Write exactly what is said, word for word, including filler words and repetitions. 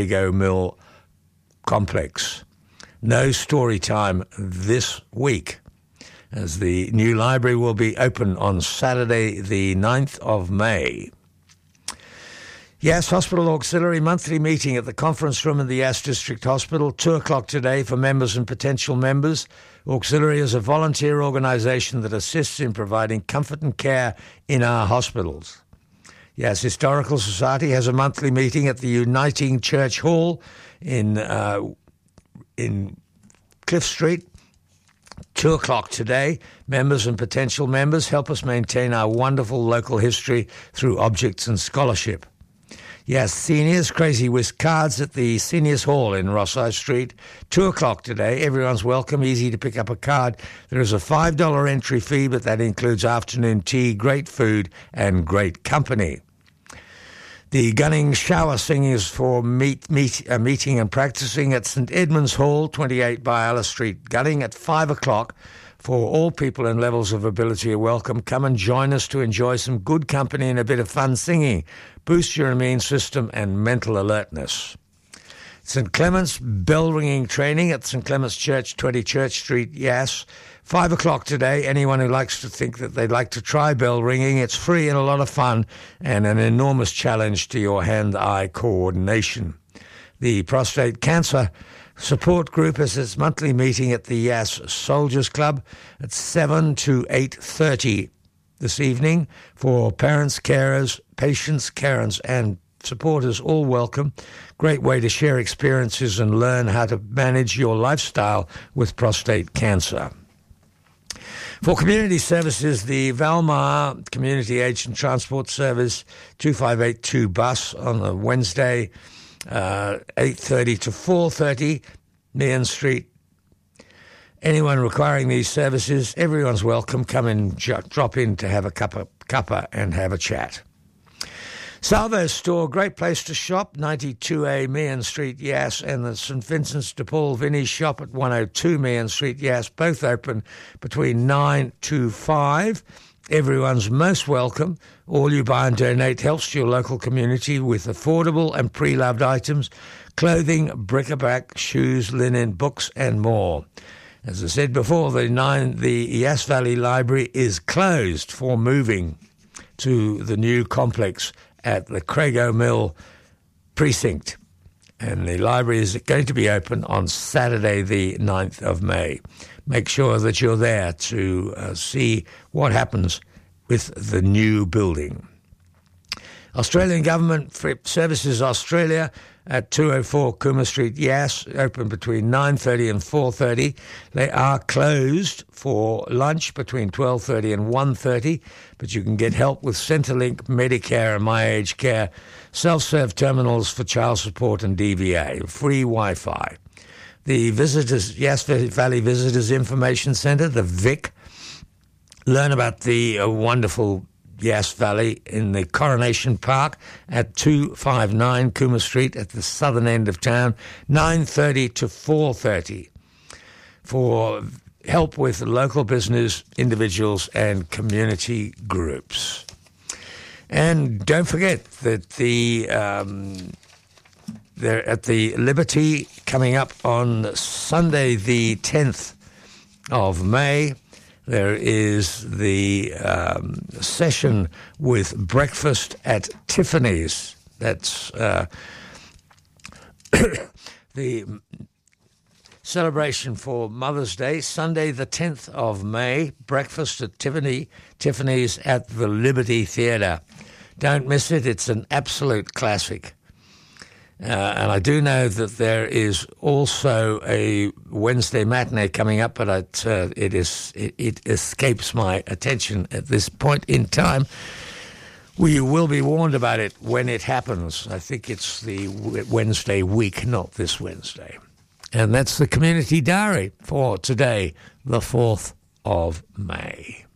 Craigo Mill complex. No story time this week, as the new library will be open on Saturday the ninth of May. Yass Hospital Auxiliary monthly meeting at the conference room in the Yass District Hospital, two o'clock today for members and potential members. Auxiliary is a volunteer organisation that assists in providing comfort and care in our hospitals. Yass Historical Society has a monthly meeting at the Uniting Church Hall in uh, in Cliff Street, two o'clock today. Members and potential members help us maintain our wonderful local history through objects and scholarship. Yes, seniors, Crazy Whisk cards at the Seniors Hall in Ross High Street, two o'clock today. Everyone's welcome, easy to pick up a card. There is a five dollars entry fee, but that includes afternoon tea, great food, and great company. The Gunning Shower Singers for meet, meet, uh, meeting and practicing at St Edmunds Hall, twenty-eight Byalla Street, Gunning, at five o'clock. For all people and levels of ability are welcome. Come and join us to enjoy some good company and a bit of fun singing. Boost your immune system and mental alertness. St Clement's bell ringing training at St Clement's Church, twenty Church Street, Yass. Five o'clock today. Anyone who likes to think that they'd like to try bell ringing, it's free and a lot of fun and an enormous challenge to your hand-eye coordination. The prostate cancer support group has its monthly meeting at the Yass Soldiers Club at seven to eight thirty this evening for parents, carers, patients, carers and supporters, all welcome. Great way to share experiences and learn how to manage your lifestyle with prostate cancer. For community services, the Valmar Community Aged Transport Service two five eight two bus on a Wednesday, uh, eight thirty to four thirty, Meehan Street. Anyone requiring these services, everyone's welcome. Come and j- drop in to have a cuppa, cuppa and have a chat. Salvo Store, great place to shop, ninety-two A Meehan Street, Yass, and the St Vincent's de Paul Vinnie shop at one oh two Meehan Street, Yass, both open between nine to five. Everyone's most welcome. All you buy and donate helps your local community with affordable and pre-loved items, clothing, bric-a-brac, shoes, linen, books, and more. As I said before, the, nine, the Yass Valley Library is closed for moving to the new complex at the Craigo Mill precinct. And the library is going to be open on Saturday the ninth of May. Make sure that you're there to uh, see what happens with the new building. Australian Government Services Australia at two oh four Cooma Street, Yass, open between nine thirty and four thirty. They are closed for lunch between twelve thirty and one thirty, but you can get help with Centrelink, Medicare and My Age Care, self-serve terminals for child support and D V A, free Wi-Fi. The visitors, Yass Valley Visitors Information Centre, the V I C, learn about the uh, wonderful Yass Valley in the Coronation Park at two fifty-nine Cooma Street at the southern end of town, nine thirty to four thirty, for help with local business, individuals and community groups. And don't forget that the um, they're at the Liberty coming up on Sunday the tenth of May. There is the um, session with breakfast at Tiffany's. That's uh, the celebration for Mother's Day, Sunday the tenth of May, breakfast at Tiffany, Tiffany's at the Liberty Theatre. Don't miss it. It's an absolute classic. Uh, and I do know that there is also a Wednesday matinee coming up, but it, uh, it is it, it escapes my attention at this point in time. We will be warned about it when it happens. I think it's the Wednesday week, not this Wednesday. And that's the Community Diary for today, the fourth of May.